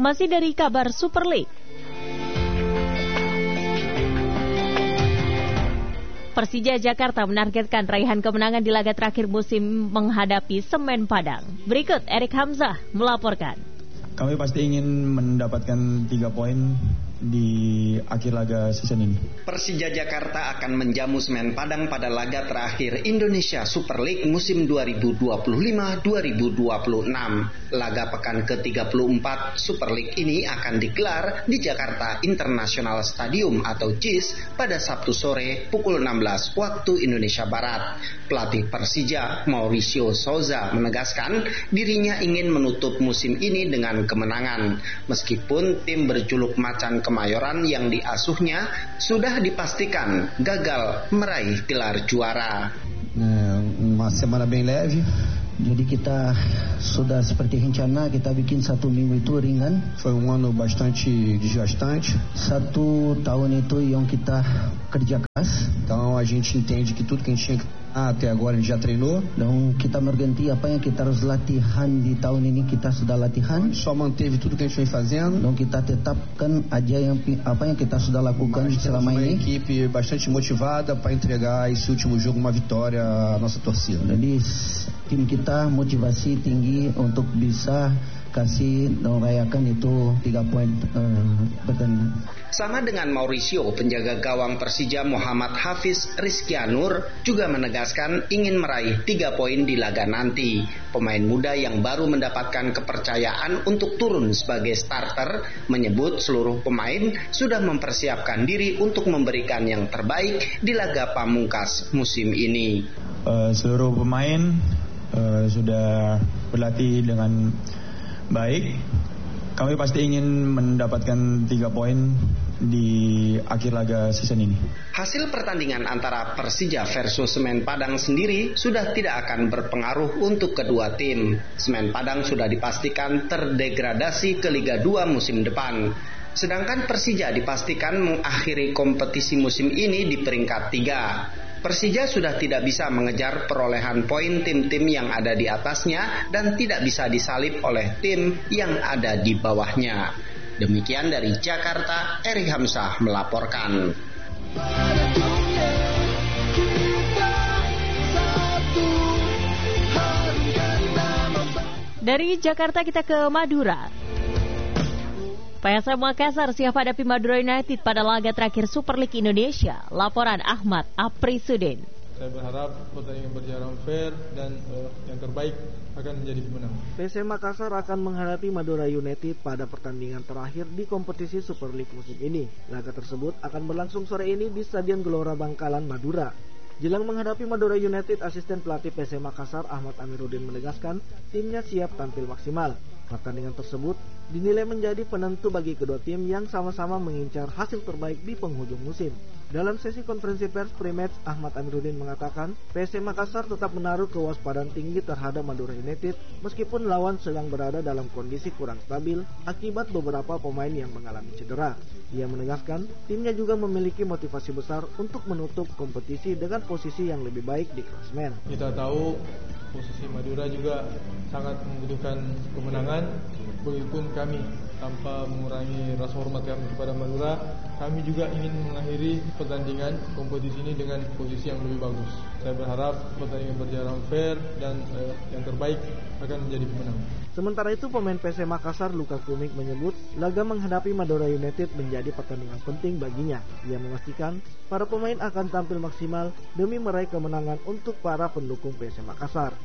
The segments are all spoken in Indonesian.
Masih dari kabar Super League. Persija Jakarta menargetkan raihan kemenangan di laga terakhir musim menghadapi Semen Padang. Berikut Erik Hamzah melaporkan. Kami pasti ingin mendapatkan 3 poin di akhir laga season ini. Persija Jakarta akan menjamu Semen Padang pada laga terakhir Indonesia Super League musim 2025-2026. Laga pekan ke-34 Super League ini akan digelar di Jakarta International Stadium atau JIS pada Sabtu sore pukul 16 waktu Indonesia Barat. Pelatih Persija Mauricio Souza menegaskan dirinya ingin menutup musim ini dengan kemenangan. Meskipun tim berjuluk Macan Kemayoran yang diasuhnya sudah dipastikan gagal meraih gelar juara. Uma semana bem leve. Jadi kita sudah seperti rencana, kita bikin 1 minggu itu ringan. Foi ano bastante desgastante. 1 tahun itu yang kita kerja keras. Então a gente entende que tudo que a gente tinha que até agora a gente já treinou. Dan kita berganti apa yang kita harus latihan di tahun ini kita sudah latihan. Só manteve tudo que a gente vem fazendo. Dan kita tetapkan aja apa yang kita sudah lakukan selama ini. Uma equipe bastante motivada para entregar esse último jogo uma vitória à nossa torcida. Jadi tim kita motivasi tinggi untuk bisa kasih dan rayakan itu 3 poin pertandingan. Sama dengan Mauricio, penjaga gawang Persija Muhammad Hafiz Rizkianur juga menegaskan ingin meraih 3 poin di laga nanti. Pemain muda yang baru mendapatkan kepercayaan untuk turun sebagai starter menyebut seluruh pemain sudah mempersiapkan diri untuk memberikan yang terbaik di laga pamungkas musim ini. Seluruh pemain sudah berlatih dengan baik. Kami pasti ingin mendapatkan 3 poin di akhir laga season ini. Hasil pertandingan antara Persija versus Semen Padang sendiri sudah tidak akan berpengaruh untuk kedua tim. Semen Padang sudah dipastikan terdegradasi ke Liga 2 musim depan. Sedangkan Persija dipastikan mengakhiri kompetisi musim ini di peringkat 3. Persija sudah tidak bisa mengejar perolehan poin tim-tim yang ada di atasnya dan tidak bisa disalip oleh tim yang ada di bawahnya. Demikian dari Jakarta, Erik Hamzah melaporkan. Dari Jakarta kita ke Madura. PSM Makassar siap hadapi Madura United pada laga terakhir Super League Indonesia. Laporan Ahmad Aprisudin. Saya berharap pertandingan berjalan fair dan yang terbaik akan menjadi pemenang. PSM Makassar akan menghadapi Madura United pada pertandingan terakhir di kompetisi Super League musim ini. Laga tersebut akan berlangsung sore ini di Stadion Gelora Bangkalan, Madura. Jelang menghadapi Madura United, asisten pelatih PSM Makassar Ahmad Amiruddin menegaskan timnya siap tampil maksimal. Pertandingan tersebut dinilai menjadi penentu bagi kedua tim yang sama-sama mengincar hasil terbaik di penghujung musim. Dalam sesi konferensi pers pre-match, Ahmad Amiruddin mengatakan PSM Makassar tetap menaruh kewaspadaan tinggi terhadap Madura United meskipun lawan sedang berada dalam kondisi kurang stabil akibat beberapa pemain yang mengalami cedera. Ia menegaskan timnya juga memiliki motivasi besar untuk menutup kompetisi dengan posisi yang lebih baik di klasemen. Kita tahu posisi Madura juga sangat membutuhkan kemenangan. Begitupun kami, tanpa mengurangi rasa hormat kami kepada Madura, kami juga ingin mengakhiri pertandingan kompetisi ini dengan posisi yang lebih bagus. Saya berharap pertandingan berjalan fair dan yang terbaik akan menjadi pemenang. Sementara itu, pemain PSM Makassar Luka Kumik menyebut laga menghadapi Madura United menjadi pertandingan penting baginya. Ia memastikan para pemain akan tampil maksimal demi meraih kemenangan untuk para pendukung PSM Makassar.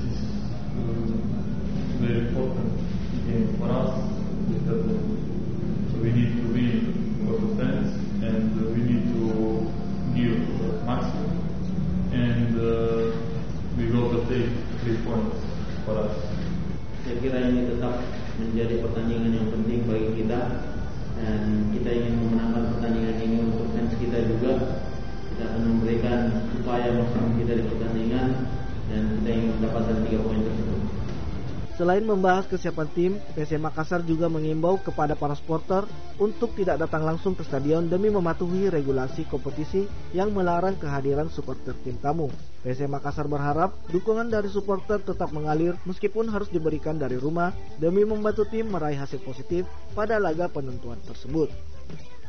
Very important game for us because we need to win for the fans and we need to give maximum and we will take 3 points for us. Saya kira ini tetap menjadi pertandingan yang penting bagi kita dan kita ingin memenangkan pertandingan ini untuk fans kita juga. Kita akan memberikan upaya maksimum kita di pertandingan dan kita ingin mendapatkan 3 poin tersebut. Selain membahas kesiapan tim, PSM Makassar juga mengimbau kepada para supporter untuk tidak datang langsung ke stadion demi mematuhi regulasi kompetisi yang melarang kehadiran supporter tim tamu. PSM Makassar berharap dukungan dari supporter tetap mengalir meskipun harus diberikan dari rumah demi membantu tim meraih hasil positif pada laga penentuan tersebut.